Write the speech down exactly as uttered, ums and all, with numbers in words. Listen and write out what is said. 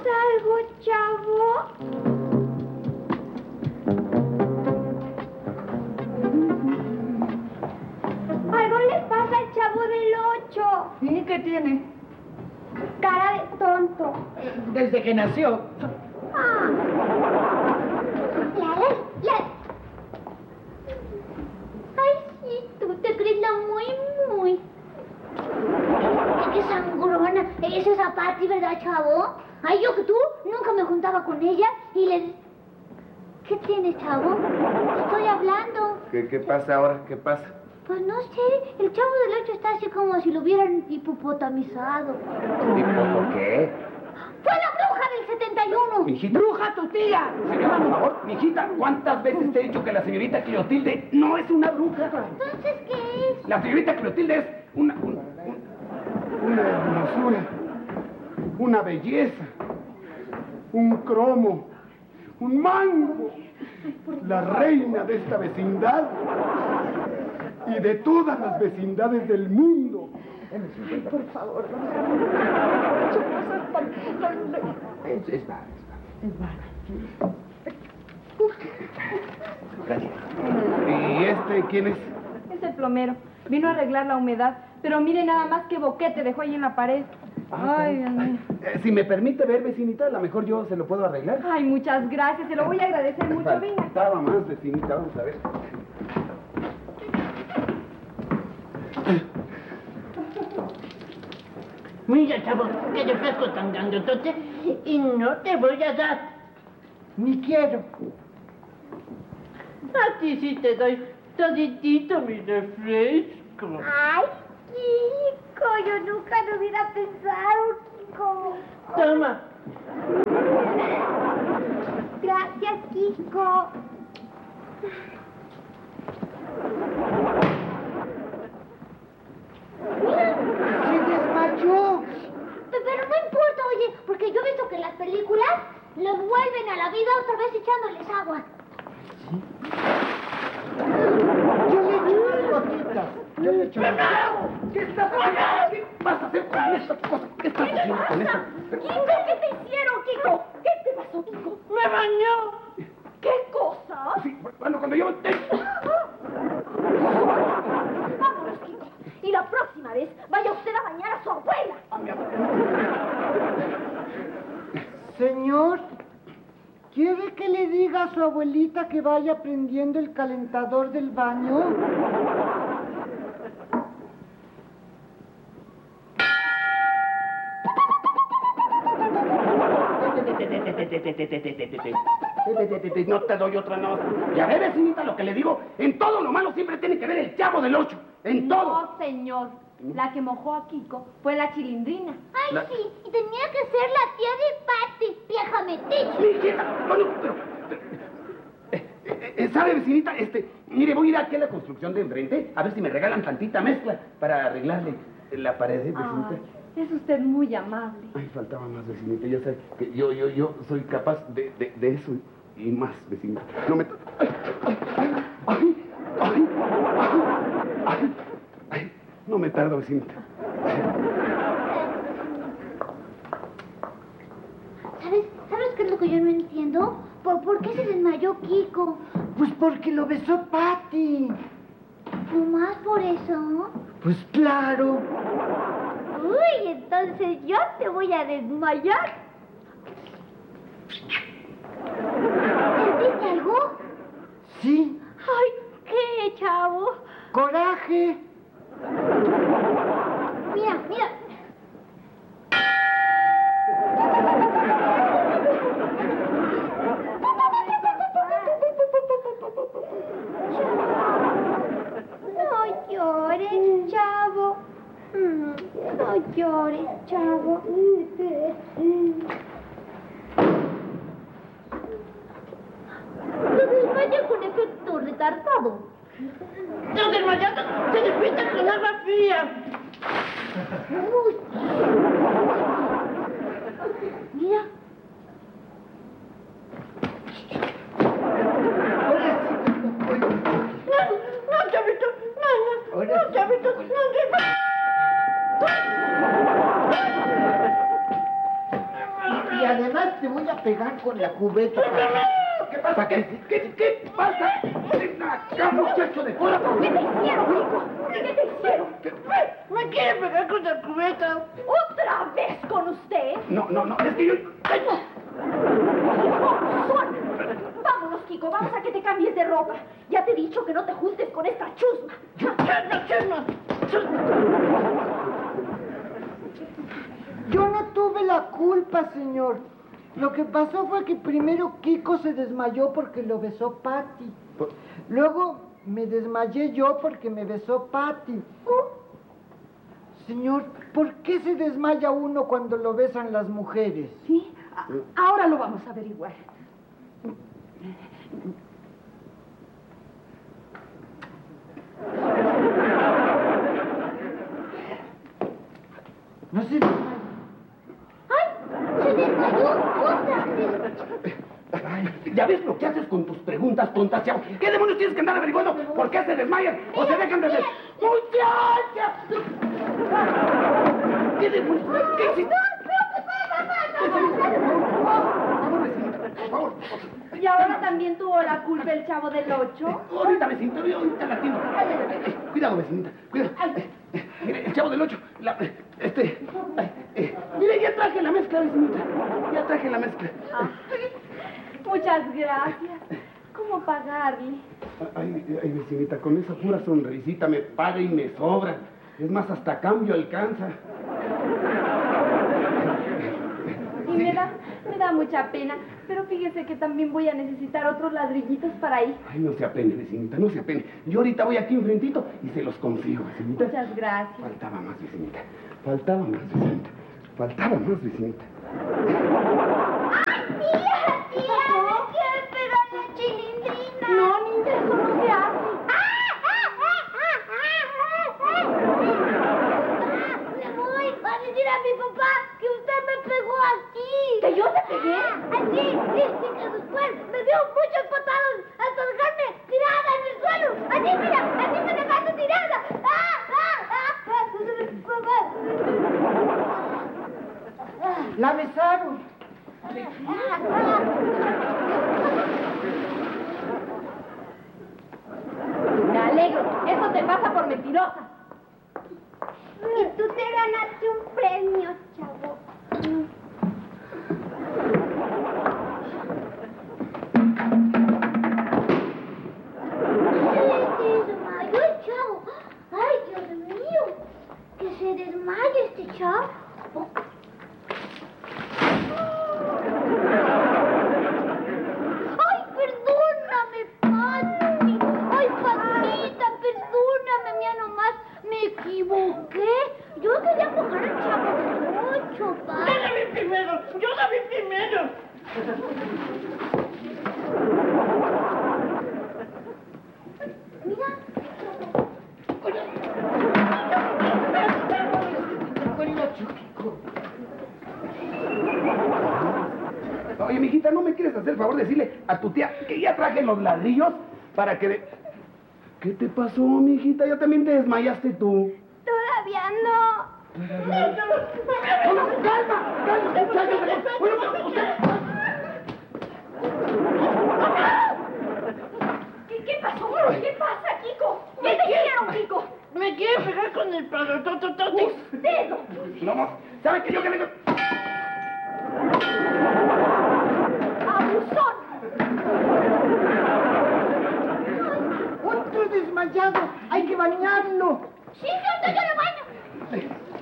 algo, chavo? Algo le pasa al Chavo del Ocho. ¿Y qué tiene? Cara de tonto. Desde que nació. Ah. La, la, la. Ay, sí, tú te crees la muy, muy. Qué sangrona. Esa es a Pati, ¿verdad, Chavo? Ay, yo que tú nunca me juntaba con ella y le... ¿Qué tiene, Chavo? Estoy hablando. ¿Qué, qué pasa ahora? ¿Qué pasa? Pues no sé, el Chavo del Ocho está así como si lo hubieran hipopotamizado. ¿Hipopo qué? ¡Fue la bruja del setenta y uno! ¡Mijita! ¡Bruja tu tía! Señora, por favor, mijita, ¿cuántas veces te he dicho que la señorita Cleotilde no es una bruja? Entonces, ¿qué es? La señorita Cleotilde es una... una, una hermosura, una belleza, un cromo, un mango, la reina de esta vecindad y de todas las vecindades del mundo. Ay, por favor, no. Es, es vara, Es vara. Gracias. ¿Y este quién es? Es el plomero. Vino a arreglar la humedad. Pero mire nada más qué boquete dejó ahí en la pared. Ay, Dios mío. Eh, si me permite ver, vecinita, a lo mejor yo se lo puedo arreglar. Ay, muchas gracias. Se lo voy a agradecer mucho. Venga. Faltaba más, vecinita, vamos a ver. Mira, Chavo, qué refresco tan grandotote y no te voy a dar. Ni quiero. A ti sí te doy toditito mi refresco. Ay, Kiko, yo nunca lo hubiera pensado, Kiko. Toma. Gracias, Kiko. ¡Se desmayó! Pero no importa, oye, porque yo he visto que en las películas los vuelven a la vida otra vez echándoles agua. Yo le echo unas gotitas. Yo le echo unas gotitas. ¿Qué estás haciendo? ¿Qué vas a hacer con esta cosa? ¿Qué estás haciendo con esto? Kiko, ¿qué te hicieron, Kiko? ¿Qué te pasó, Kiko? ¡Me bañó! ¿Qué cosa? Sí, bueno, cuando yo... Vámonos, Kiko. Y la próxima vez vaya usted a bañar a su abuela. Señor, ¿quiere que le diga a su abuelita que vaya prendiendo el calentador del baño? No te doy otra, no. Ya ve, vecinita, lo que le digo. En todo lo malo siempre tiene que ver el Chavo del Ocho. En todo. No, señor. La que mojó a Kiko fue la Chilindrina. Ay, La- sí, y tenía que ser la tía de Pati, vieja metiche. Mijita, bueno, pero... pero, eh, eh, eh, ¿Sabe, vecinita? Este, mire, voy a ir aquí a la construcción de enfrente a ver si me regalan tantita mezcla para arreglarle la pared, ¿eh, vecinita? Ay, es usted muy amable. Ay, faltaba más, vecinita. Ya sabe que yo, yo, yo soy capaz de, de, de eso y más, vecinita. No me... to- ¡Ay, ay, ay, ay, ay, ay, ay! No me tardo, vecinita. ¿Sabes? ¿Sabes qué es lo que yo no entiendo? ¿Por, por qué se desmayó Kiko? Pues porque lo besó Pati. ¿Nomás por eso? Pues claro. Uy, entonces yo te voy a desmayar. ¿Sentiste algo? Sí. Ay, ¿qué, Chavo? Coraje. Mira, mira. No llores, Chavo. Mm, No llores, Chavo. Se desmaya con efecto retardado. Los desmayados se despiertan con agua fría. Uy. Mira. Ahora sí. No, no, Chavito. No, no. Ahora No, Chavito. No, no. Y, y además te voy a pegar con la cubeta. ¿Qué pasa? ¿Qué, qué, qué pasa? Ven acá, muchacho de cola. ¿Qué te hicieron, Kiko? ¿Qué te hicieron? Me quiere pegar con la cubeta. ¿Otra vez con usted? No, no, no, es que yo... ¡Ay! ¡Son! Vámonos, Kiko, vamos a que te cambies de ropa. Ya te he dicho que no te juntes con esta chusma. ¡Chusma, chusma! Yo no tuve la culpa, señor. Lo que pasó fue que primero Kiko se desmayó porque lo besó Patty. Luego me desmayé yo porque me besó Patty. Señor, ¿por qué se desmaya uno cuando lo besan las mujeres? Sí, a- ahora lo vamos a averiguar. No se desmaya. ¡Ay! ¡Se desmayó otra vez! Ay, ¿ya ves lo que haces con tus preguntas, tontas, chavo? ¿Qué demonios tienes que andar averiguando? ¿Por qué se desmayan? ¿O se dejan de ver? ¡Muchacha! ¿Qué demonios? ¿Qué hiciste? Por favor, ¿Y ahora también tuvo la culpa el Chavo del Ocho? ahorita, vecinita, ahorita la atiendo. Cuidado, vecinita, cuidado. Mire, el Chavo del Ocho, la, este, ay, eh, mire, ya traje la mezcla, vecinita, ya traje la mezcla. Ah, muchas gracias. ¿Cómo pagarle? Ay, ay, vecinita, con esa pura sonrisita me paga y me sobra. Es más, hasta cambio alcanza. Y me da, me da mucha pena, pero fíjese que también voy a necesitar otros ladrillitos para ahí. Ay, no se apene, vecinita, no se apene. Yo ahorita voy aquí enfrentito y se los consigo, vecinita. Muchas gracias. Faltaba más, vecinita. Faltaba más, vecinita. Faltaba más, vecinita. ¡Ay, tía! ¡Tía! ¡Me quiere pegar la chilindrina! No, niña, eso no se hace. Me voy a decir a mi papá que usted me pegó aquí. ¿Que yo te pegué? Así, sí, sí, que después me dio muchas patadas hasta dejarme tirada en el suelo. Así, mira, así me dejaste tirada. ¡Ah, ah, ah! La besaron. Me alegro. Eso te pasa por mentirosa. Y tú te ganaste un premio, chavo. Se desmayó el chavo. Ay, Dios mío. Que se desmaye este chavo. Ay, perdóname, Pati. Ay, Patita, perdóname, mía nomás. Me equivoqué. Yo quería coger al Chavo del Ocho, Pati. ¡Yo la vi primero! ¡Yo la vi primero! Mira. Oye, mijita, ¿no me quieres hacer el favor de decirle a tu tía que ya traje los ladrillos para que... De... ¿Qué te pasó, mijita? ¿Ya también te desmayaste tú? Todavía no. No, no, calma, calma, muchachos. Bueno, pero usted... ¿Qué, qué pasó? ¿Qué pasa, Kiko? ¿Qué te hicieron, Kiko? Me quiere pegar con el palo. ¡Usted! No, no, ¿sabe que yo que le... ¡Abusón! Otro desmayado. Hay que bañarlo. Sí, yo, yo le baño.